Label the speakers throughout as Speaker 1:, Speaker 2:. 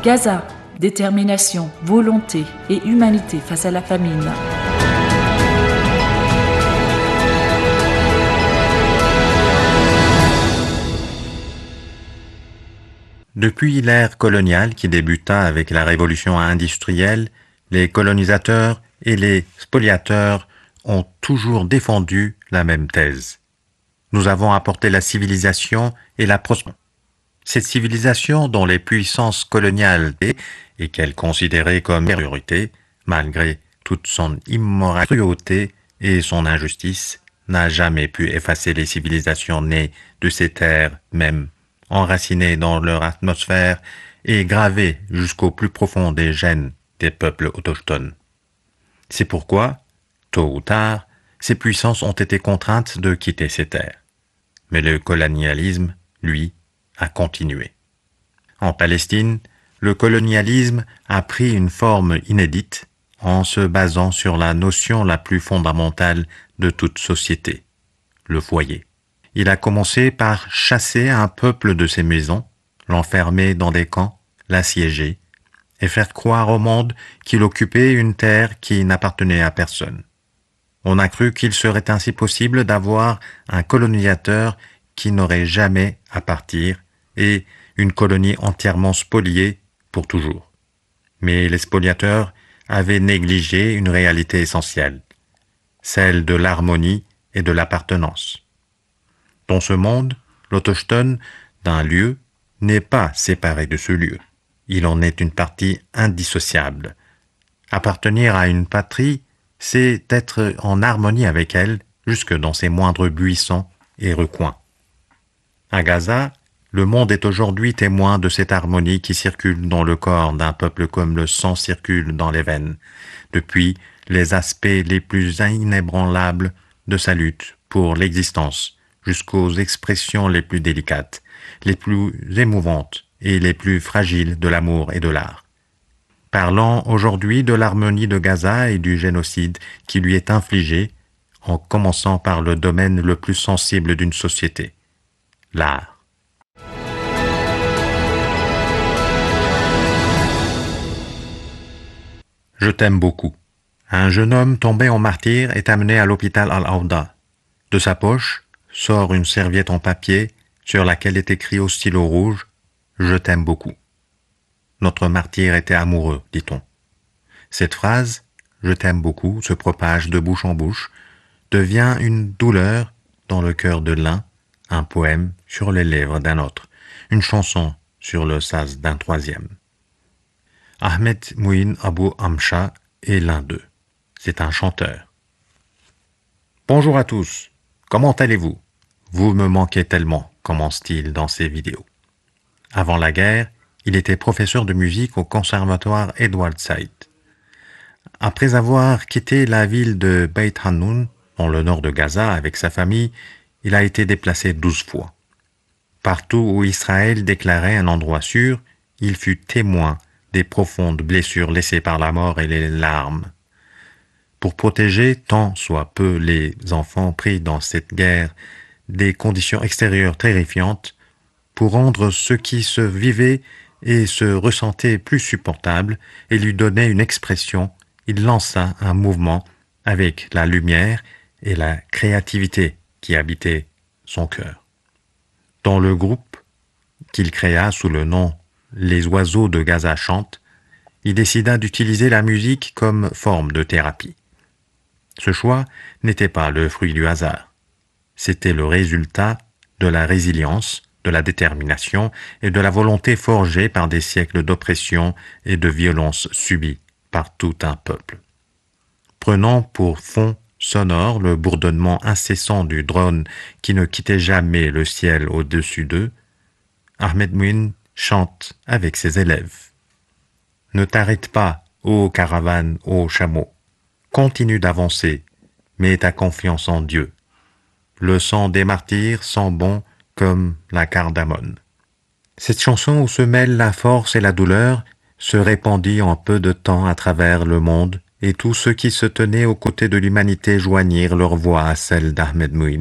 Speaker 1: Gaza, détermination, volonté et humanité face à la famine.
Speaker 2: Depuis l'ère coloniale qui débuta avec la révolution industrielle, les colonisateurs et les spoliateurs ont toujours défendu la même thèse. Nous avons apporté la civilisation et la prospérité. Cette civilisation dont les puissances coloniales et qu'elles considéraient comme priorité, malgré toute son immoralité, cruauté et son injustice, n'a jamais pu effacer les civilisations nées de ces terres mêmes, enracinées dans leur atmosphère et gravées jusqu'au plus profond des gènes des peuples autochtones. C'est pourquoi, tôt ou tard, ces puissances ont été contraintes de quitter ces terres. Mais le colonialisme, lui, a continué. En Palestine, le colonialisme a pris une forme inédite en se basant sur la notion la plus fondamentale de toute société, le foyer. Il a commencé par chasser un peuple de ses maisons, l'enfermer dans des camps, l'assiéger, et faire croire au monde qu'il occupait une terre qui n'appartenait à personne. On a cru qu'il serait ainsi possible d'avoir un colonisateur qui n'aurait jamais à partir et une colonie entièrement spoliée pour toujours. Mais les spoliateurs avaient négligé une réalité essentielle, celle de l'harmonie et de l'appartenance. Dans ce monde, l'autochtone d'un lieu n'est pas séparé de ce lieu. Il en est une partie indissociable. Appartenir à une patrie, c'est être en harmonie avec elle jusque dans ses moindres buissons et recoins. À Gaza, le monde est aujourd'hui témoin de cette harmonie qui circule dans le corps d'un peuple comme le sang circule dans les veines, depuis les aspects les plus inébranlables de sa lutte pour l'existence jusqu'aux expressions les plus délicates, les plus émouvantes et les plus fragiles de l'amour et de l'art. Parlant aujourd'hui de l'harmonie de Gaza et du génocide qui lui est infligé, en commençant par le domaine le plus sensible d'une société, l'art. Je t'aime beaucoup. Un jeune homme tombé en martyr est amené à l'hôpital Al-Awda. De sa poche sort une serviette en papier sur laquelle est écrit au stylo rouge « Je t'aime beaucoup ». Notre martyr était amoureux, dit-on. Cette phrase « Je t'aime beaucoup » se propage de bouche en bouche, devient une douleur dans le cœur de l'un, un poème sur les lèvres d'un autre, une chanson sur le sas d'un troisième. Ahmed Mouin Abou Amcha est l'un d'eux. C'est un chanteur. Bonjour à tous, comment allez-vous? Vous me manquez tellement, commence-t-il dans ses vidéos. Avant la guerre, il était professeur de musique au conservatoire Edward Said. Après avoir quitté la ville de Beit Hanoun, dans le nord de Gaza, avec sa famille, il a été déplacé 12 fois. Partout où Israël déclarait un endroit sûr, il fut témoin des profondes blessures laissées par la mort et les larmes. Pour protéger tant soit peu les enfants pris dans cette guerre des conditions extérieures terrifiantes, pour rendre ce qui se vivait et se ressentait plus supportable et lui donner une expression, il lança un mouvement avec la lumière et la créativité qui habitaient son cœur. Dans le groupe qu'il créa sous le nom « Les oiseaux de Gaza chantent », il décida d'utiliser la musique comme forme de thérapie. Ce choix n'était pas le fruit du hasard. C'était le résultat de la résilience, de la détermination et de la volonté forgée par des siècles d'oppression et de violence subies par tout un peuple. Prenant pour fond sonore le bourdonnement incessant du drone qui ne quittait jamais le ciel au-dessus d'eux, Ahmed Mouin chante avec ses élèves. Ne t'arrête pas, ô caravane, ô chameau. Continue d'avancer, mets ta confiance en Dieu. Le sang des martyrs sent bon comme la cardamone. Cette chanson où se mêlent la force et la douleur se répandit en peu de temps à travers le monde et tous ceux qui se tenaient aux côtés de l'humanité joignirent leur voix à celle d'Ahmed Mouin.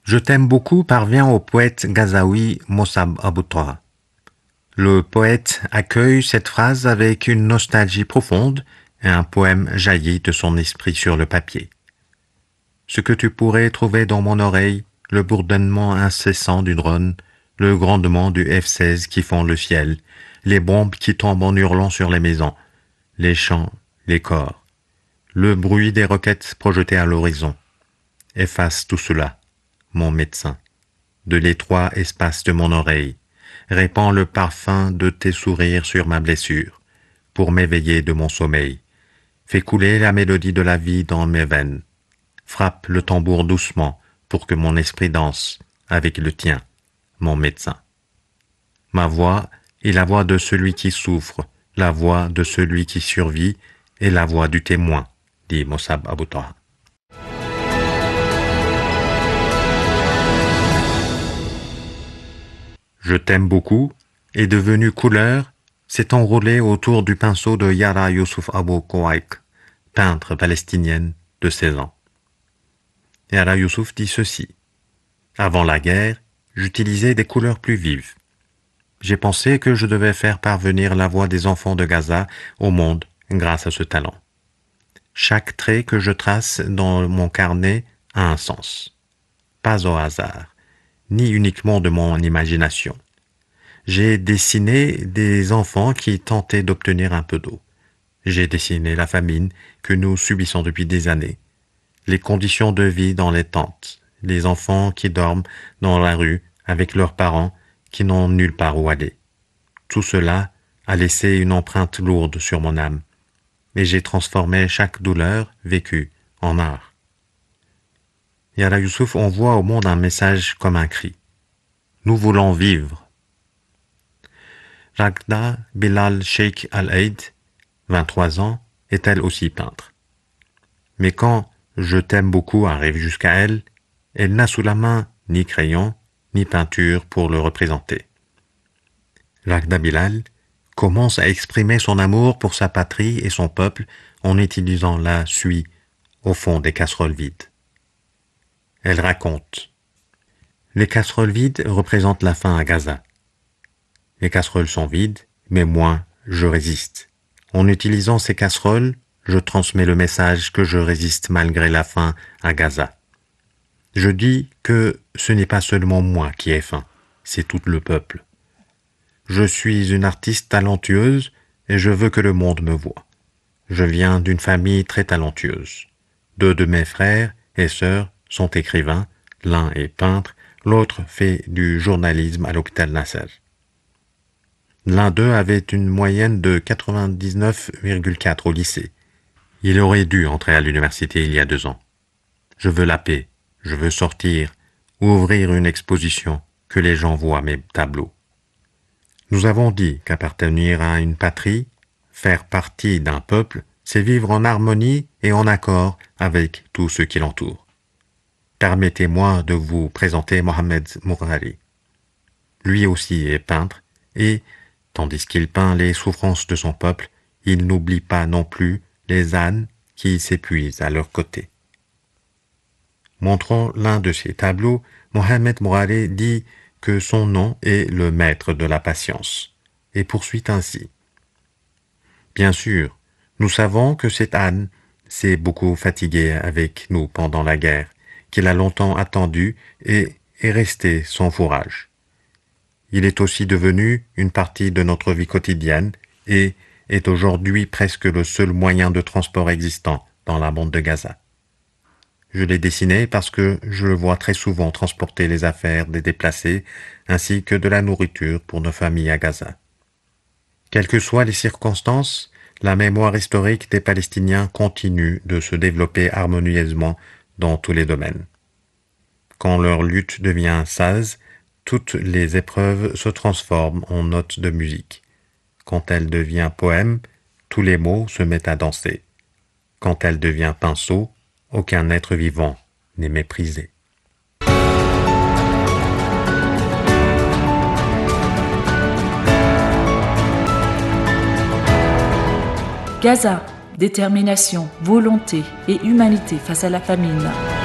Speaker 2: Je t'aime beaucoup parvient au poète gazaoui Mossab Aboutoura. Le poète accueille cette phrase avec une nostalgie profonde et un poème jaillit de son esprit sur le papier. Ce que tu pourrais trouver dans mon oreille, le bourdonnement incessant du drone, le grondement du F-16 qui fond le ciel, les bombes qui tombent en hurlant sur les maisons, les chants, les corps, le bruit des roquettes projetées à l'horizon. Efface tout cela, mon médecin, de l'étroit espace de mon oreille. Répands le parfum de tes sourires sur ma blessure, pour m'éveiller de mon sommeil. Fais couler la mélodie de la vie dans mes veines. Frappe le tambour doucement pour que mon esprit danse avec le tien, mon médecin. Ma voix est la voix de celui qui souffre, la voix de celui qui survit et la voix du témoin, dit Mossab Aboutoura. Je t'aime beaucoup est devenu couleur, s'est enrôlé autour du pinceau de Yara Youssouf Abou Kouaik, peintre palestinienne de 16 ans. Yara Youssouf dit ceci. Avant la guerre, j'utilisais des couleurs plus vives. J'ai pensé que je devais faire parvenir la voix des enfants de Gaza au monde grâce à ce talent. Chaque trait que je trace dans mon carnet a un sens. Pas au hasard, ni uniquement de mon imagination. J'ai dessiné des enfants qui tentaient d'obtenir un peu d'eau. J'ai dessiné la famine que nous subissons depuis des années, les conditions de vie dans les tentes, les enfants qui dorment dans la rue avec leurs parents qui n'ont nulle part où aller. Tout cela a laissé une empreinte lourde sur mon âme, et j'ai transformé chaque douleur vécue en art. Yara Youssouf envoie au monde un message comme un cri. Nous voulons vivre. Ragda Bilal Sheikh Al-Aid, 23 ans, est elle aussi peintre. Mais quand Je t'aime beaucoup arrive jusqu'à elle, elle n'a sous la main ni crayon, ni peinture pour le représenter. Ragda Bilal commence à exprimer son amour pour sa patrie et son peuple en utilisant la suie au fond des casseroles vides. Elle raconte. Les casseroles vides représentent la faim à Gaza. Les casseroles sont vides, mais moi, je résiste. En utilisant ces casseroles, je transmets le message que je résiste malgré la faim à Gaza. Je dis que ce n'est pas seulement moi qui ai faim, c'est tout le peuple. Je suis une artiste talentueuse et je veux que le monde me voie. Je viens d'une famille très talentueuse. 2 de mes frères et sœurs sont écrivains, l'un est peintre, l'autre fait du journalisme à l'hôpital Nasser. L'un d'eux avait une moyenne de 99,4 au lycée. Il aurait dû entrer à l'université il y a 2 ans. Je veux la paix, je veux sortir, ouvrir une exposition, que les gens voient mes tableaux. Nous avons dit qu'appartenir à une patrie, faire partie d'un peuple, c'est vivre en harmonie et en accord avec tout ce qui l'entoure. Permettez-moi de vous présenter Mohamed Mourari. Lui aussi est peintre et, tandis qu'il peint les souffrances de son peuple, il n'oublie pas non plus les ânes qui s'épuisent à leur côté. Montrant l'un de ses tableaux, Mohamed Mourari dit que son nom est le maître de la patience, et poursuit ainsi. Bien sûr, nous savons que cet âne s'est beaucoup fatigué avec nous pendant la guerre, qu'il a longtemps attendu et est resté sans fourrage. Il est aussi devenu une partie de notre vie quotidienne et est aujourd'hui presque le seul moyen de transport existant dans la bande de Gaza. Je l'ai dessiné parce que je le vois très souvent transporter les affaires des déplacés ainsi que de la nourriture pour nos familles à Gaza. Quelles que soient les circonstances, la mémoire historique des Palestiniens continue de se développer harmonieusement dans tous les domaines. Quand leur lutte devient saz, toutes les épreuves se transforment en notes de musique. Quand elle devient poème, tous les mots se mettent à danser. Quand elle devient pinceau, aucun être vivant n'est méprisé.
Speaker 1: Gaza, détermination, volonté et humanité face à la famine.